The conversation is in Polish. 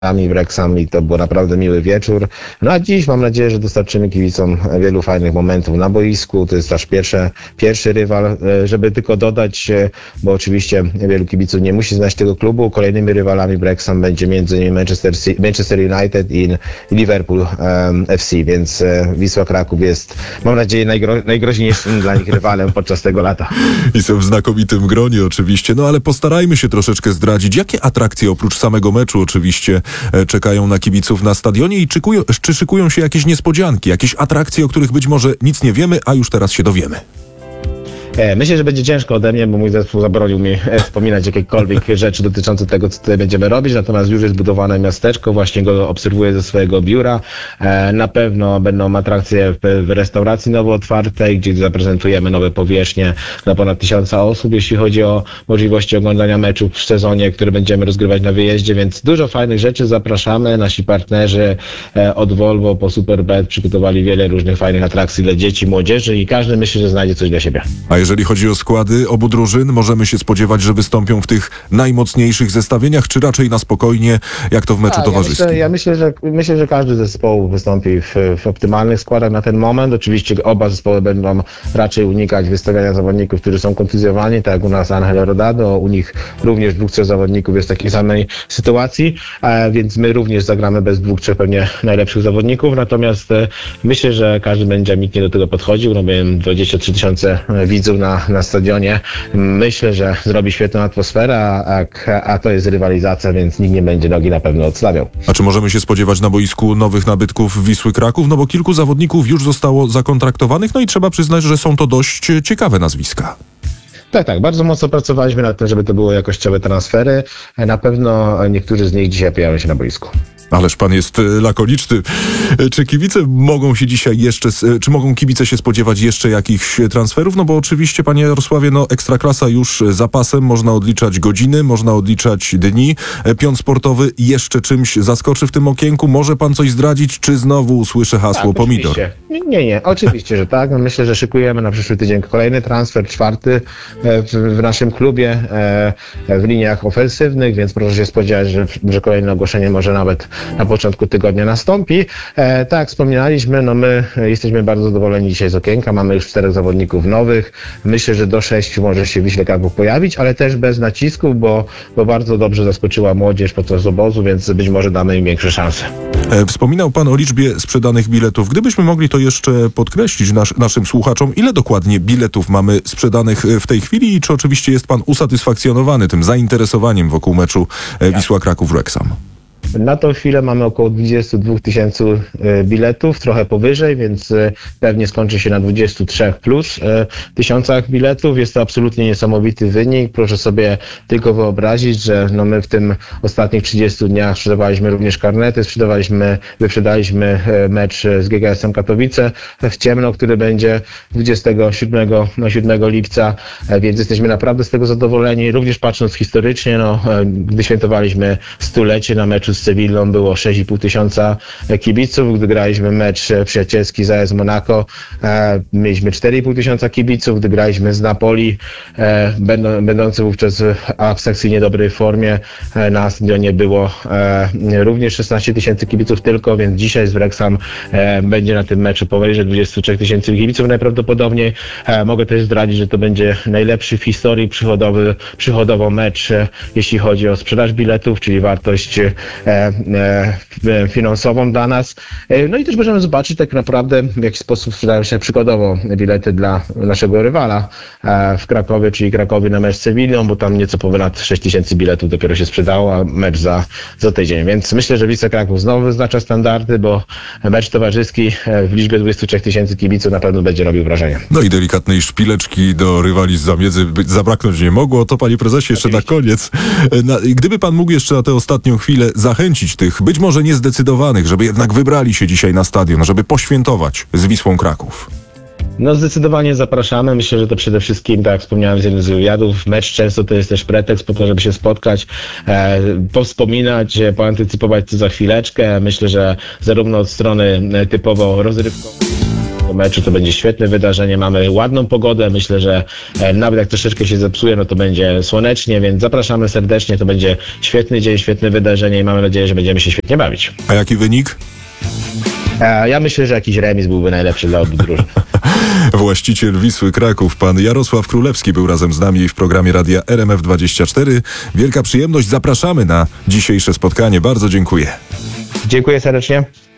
Wrexham i to był naprawdę miły wieczór. No a dziś mam nadzieję, że dostarczymy kibicom wielu fajnych momentów na boisku. To jest nasz pierwszy rywal, żeby tylko dodać, bo oczywiście wielu kibiców nie musi znać tego klubu. Kolejnymi rywalami Wrexham będzie m.in. Manchester United i Liverpool FC, więc Wisła Kraków jest, mam nadzieję, najgroźniejszym dla nich rywalem podczas tego lata. I są w znakomitym gronie oczywiście, no ale postarajmy się troszeczkę zdradzić, jakie atrakcje oprócz samego meczu oczywiście czekają na kibiców na stadionie i czy szykują się jakieś niespodzianki, jakieś atrakcje, o których być może nic nie wiemy, a już teraz się dowiemy. Myślę, że będzie ciężko ode mnie, bo mój zespół zabronił mi wspominać jakiekolwiek rzeczy dotyczące tego, co tutaj będziemy robić, natomiast już jest budowane miasteczko, właśnie go obserwuję ze swojego biura. Na pewno będą atrakcje w restauracji nowo otwartej, gdzie zaprezentujemy nowe powierzchnie dla ponad 1000 osób, jeśli chodzi o możliwości oglądania meczów w sezonie, który będziemy rozgrywać na wyjeździe, więc dużo fajnych rzeczy. Zapraszamy. Nasi partnerzy od Volvo po Superbet przygotowali wiele różnych fajnych atrakcji dla dzieci, młodzieży i każdy myśli, że znajdzie coś dla siebie. A jeżeli chodzi o składy obu drużyn, możemy się spodziewać, że wystąpią w tych najmocniejszych zestawieniach, czy raczej na spokojnie, jak to w meczu towarzyskim? Ja myślę, że każdy zespół wystąpi w optymalnych składach na ten moment. Oczywiście oba zespoły będą raczej unikać wystawiania zawodników, którzy są kontuzjowani, tak jak u nas Angel Rodado, u nich również 2-3 zawodników jest w takiej samej sytuacji, więc my również zagramy bez 2-3 pewnie najlepszych zawodników, natomiast myślę, że każdy będzie ambitnie do tego podchodził. Robię 23 000 widzów na stadionie. Myślę, że zrobi świetną atmosferę, a to jest rywalizacja, więc nikt nie będzie nogi na pewno odstawiał. A czy możemy się spodziewać na boisku nowych nabytków Wisły Kraków? No bo kilku zawodników już zostało zakontraktowanych, no i trzeba przyznać, że są to dość ciekawe nazwiska. Tak, bardzo mocno pracowaliśmy nad tym, żeby to były jakościowe transfery. Na pewno niektórzy z nich dzisiaj pojawią się na boisku. Ależ pan jest lakoniczny. Czy kibice mogą się dzisiaj czy mogą kibice się spodziewać jeszcze jakichś transferów? No bo oczywiście, panie Jarosławie, no Ekstraklasa już za pasem, można odliczać godziny, można odliczać dni. Pion sportowy jeszcze czymś zaskoczy w tym okienku? Może pan coś zdradzić, czy znowu usłyszę hasło pomidor? Nie, oczywiście, że tak. Myślę, że szykujemy na przyszły tydzień kolejny transfer, 4. w naszym klubie w liniach ofensywnych, więc proszę się spodziewać, że kolejne ogłoszenie może nawet na początku tygodnia nastąpi. Tak jak wspominaliśmy, no my jesteśmy bardzo zadowoleni dzisiaj z okienka. Mamy już 4 zawodników nowych. Myślę, że do 6 może się w Wiśle Kraków pojawić, ale też bez nacisków, bo bardzo dobrze zaskoczyła młodzież podczas obozu, więc być może damy im większe szanse. Wspominał pan o liczbie sprzedanych biletów. Gdybyśmy mogli to jeszcze podkreślić naszym słuchaczom, ile dokładnie biletów mamy sprzedanych w tej chwili i czy oczywiście jest pan usatysfakcjonowany tym zainteresowaniem wokół meczu Wisła Kraków-Wrexham? Na tą chwilę mamy około 22 000 biletów, trochę powyżej, więc pewnie skończy się na 23 plus tysiącach biletów. Jest to absolutnie niesamowity wynik. Proszę sobie tylko wyobrazić, że no my w tym ostatnich 30 dniach sprzedawaliśmy również karnety, wyprzedaliśmy mecz z GKS-em Katowice w ciemno, który będzie 27 lipca, więc jesteśmy naprawdę z tego zadowoleni. Również patrząc historycznie, gdy świętowaliśmy stulecie na meczu z Sewillą było 6,5 tysiąca kibiców. Gdy graliśmy mecz przyjacielski z AS Monaco, mieliśmy 4,5 tysiąca kibiców. Gdy graliśmy z Napoli, będący wówczas w abstrakcyjnie dobrej formie, na stadionie było również 16 tysięcy kibiców tylko, więc dzisiaj z Wrexham będzie na tym meczu powyżej 23 tysięcy kibiców najprawdopodobniej. Mogę też zdradzić, że to będzie najlepszy w historii przychodowo mecz, jeśli chodzi o sprzedaż biletów, czyli wartość finansową dla nas. No i też możemy zobaczyć tak naprawdę, w jaki sposób sprzedają się przykładowo bilety dla naszego rywala w Krakowie, czyli Krakowie na mecz z Sewillą, bo tam nieco ponad 6 tysięcy biletów dopiero się sprzedało, a mecz za tydzień. Więc myślę, że Wisła Kraków znowu wyznacza standardy, bo mecz towarzyski w liczbie 23 tysięcy kibiców na pewno będzie robił wrażenie. No i delikatnej szpileczki do rywali z zamiedzy zabraknąć nie mogło. To, panie prezesie, jeszcze na koniec. Gdyby pan mógł jeszcze na tę ostatnią chwilę zachęcić tych, być może niezdecydowanych, żeby jednak wybrali się dzisiaj na stadion, żeby poświętować z Wisłą Kraków. No zdecydowanie zapraszamy. Myślę, że to przede wszystkim, tak jak wspomniałem z jednym z wywiadów, mecz często to jest też pretekst po to, żeby się spotkać, powspominać, poantycypować to za chwileczkę. Myślę, że zarówno od strony typowo rozrywkowej, tego meczu. To będzie świetne wydarzenie. Mamy ładną pogodę. Myślę, że nawet jak troszeczkę się zepsuje, no to będzie słonecznie, więc zapraszamy serdecznie. To będzie świetny dzień, świetne wydarzenie i mamy nadzieję, że będziemy się świetnie bawić. A jaki wynik? Ja myślę, że jakiś remis byłby najlepszy dla obu drużyn. Właściciel Wisły Kraków, pan Jarosław Królewski, był razem z nami w programie Radia RMF24. Wielka przyjemność. Zapraszamy na dzisiejsze spotkanie. Bardzo dziękuję. Dziękuję serdecznie.